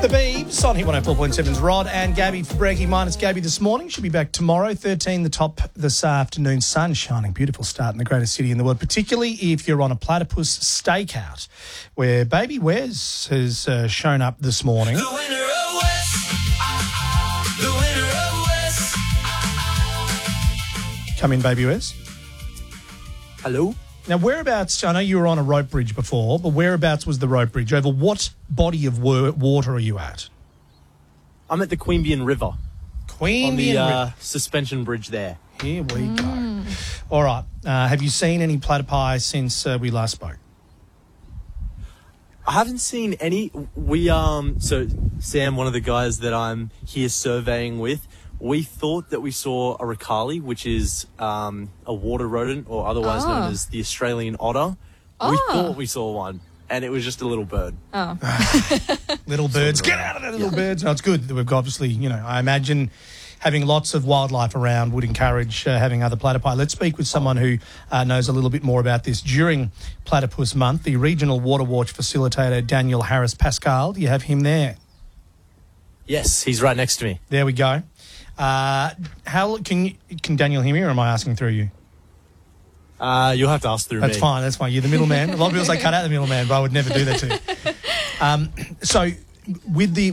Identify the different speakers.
Speaker 1: The Beebs on Hit 104.7's Rod and Gabby for Breaking Minus Gabby this morning. She'll be back tomorrow. 13 the top this afternoon. Sun shining. Beautiful start in the greatest city in the world, particularly if you're on a platypus stakeout where Baby Wes has shown up this morning.
Speaker 2: The winner of West. The winner of West.
Speaker 1: Come in, Baby Wes.
Speaker 3: Hello?
Speaker 1: Now, whereabouts, I know you were on a rope bridge before, but whereabouts was the rope bridge? Over what body of water are you at?
Speaker 3: I'm at the Queanbeyan River.
Speaker 1: Queanbeyan
Speaker 3: on the
Speaker 1: River.
Speaker 3: suspension bridge there.
Speaker 1: Here we go. All right. Have you seen any platypi since we last spoke?
Speaker 3: I haven't seen any. So Sam, one of the guys that I'm here surveying with, we thought that we saw a ricali, which is a water rodent, or otherwise known as the Australian otter. We thought we saw one, and it was just a little bird.
Speaker 1: Little birds. Get out of there, little birds. No, it's good that we've got, obviously, I imagine having lots of wildlife around would encourage having other platypi. Let's speak with someone who knows a little bit more about this. During Platypus Month, the Regional Water Watch Facilitator, Daniel Harris Pascal, do you have him there?
Speaker 3: Yes, he's right next to me.
Speaker 1: There we go. How can Daniel hear me, or am I asking through you?
Speaker 3: You'll have to ask through me.
Speaker 1: That's fine. You're the middleman. A lot of people say cut out the middleman, but I would never do that to you. So with the